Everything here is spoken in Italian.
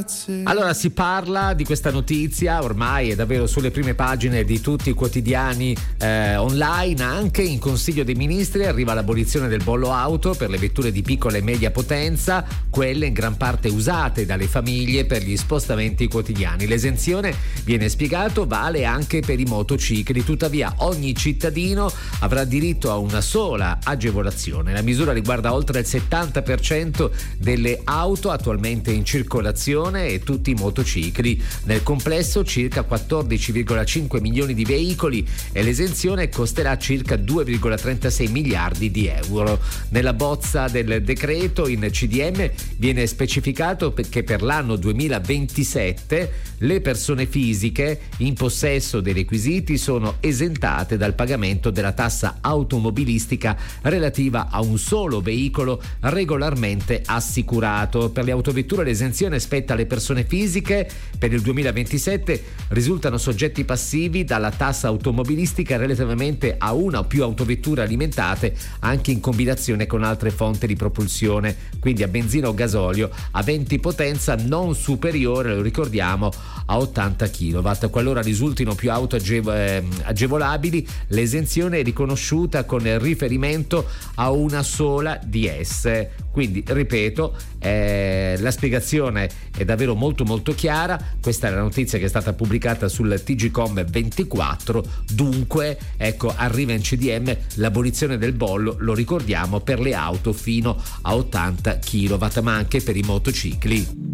Allora, si parla di questa notizia, ormai è davvero sulle prime pagine di tutti i quotidiani online. Anche in Consiglio dei Ministri arriva l'abolizione del bollo auto per le vetture di piccola e media potenza, quelle in gran parte usate dalle famiglie per gli spostamenti quotidiani. L'esenzione, viene spiegato, vale anche per i motocicli, tuttavia ogni cittadino avrà diritto a una sola agevolazione. La misura riguarda oltre il 70% delle auto attualmente in circolazione e tutti i motocicli. Nel complesso circa 14,5 milioni di veicoli e l'esenzione costerà circa 2,36 miliardi di euro. Nella bozza del decreto in CDM viene specificato che per l'anno 2027 le persone fisiche in possesso dei requisiti sono esentate dal pagamento della tassa automobilistica relativa a un solo veicolo regolarmente assicurato. Per le autovetture l'esenzione spetta alle persone fisiche. Per il 2027 risultano soggetti passivi dalla tassa automobilistica relativamente a una o più autovetture alimentate anche in combinazione con altre fonti di propulsione, quindi a benzina o gasolio, aventi potenza non superiore, lo ricordiamo, a 80 kW. Qualora risultino più auto agevolabili, l'esenzione è riconosciuta con riferimento a una sola di esse. Quindi, ripeto, la spiegazione è davvero molto molto chiara. Questa è la notizia che è stata pubblicata sul TGcom 24. Dunque, ecco, arriva in CDM l'abolizione del bollo, lo ricordiamo, per le auto fino a 80 kW, ma anche per i motocicli.